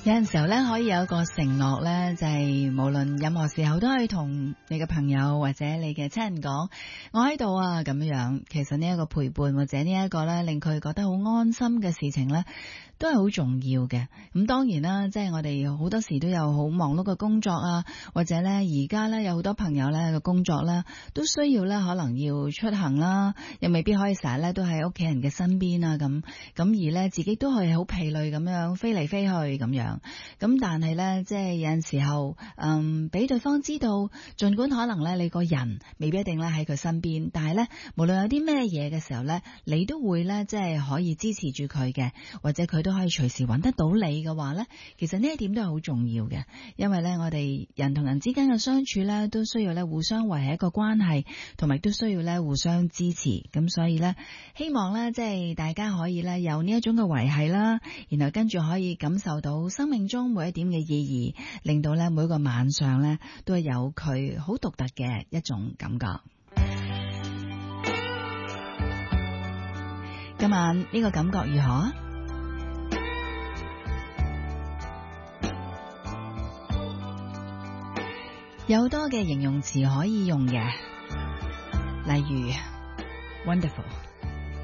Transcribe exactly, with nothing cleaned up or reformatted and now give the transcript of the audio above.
有陣時候咧，可以有一個承諾咧，就係無論任何時候都可以同你嘅朋友或者你嘅親人講，我喺度啊，咁樣。其實呢一個陪伴或者呢一個咧，令佢覺得好安心嘅事情咧，都係好重要嘅。咁當然啦，即係我哋好多時都有好忙碌嘅工作啊，或者咧而家咧有好多朋友咧嘅工作啦，都需要咧可能要出行啦，又未必可以成日咧都喺屋企人嘅身邊啊，咁咁而咧自己都係好疲累咁樣飛嚟飛去咁樣。咁但係咧，即係有陣時候，嗯，俾對方知道，盡管可能咧你個人未必一定咧喺佢身邊，但係咧無論有啲咩嘢嘅時候咧，你都會咧即係可以支持住佢嘅，或者佢都可以隨時揾得到你嘅話咧，其實呢一點都係好重要嘅，因為咧我哋人同人之間嘅相處咧，都需要咧互相維繫一個關係，同埋都需要咧互相支持。咁所以咧，希望咧即係大家可以咧有呢一種嘅維繫啦，然後跟住可以感受到生命中每一點嘅意義，令到咧每個晚上咧都係有佢好獨特嘅一種感覺。今晚呢個感覺如何啊？有好多嘅形容詞可以用嘅，例如 wonderful。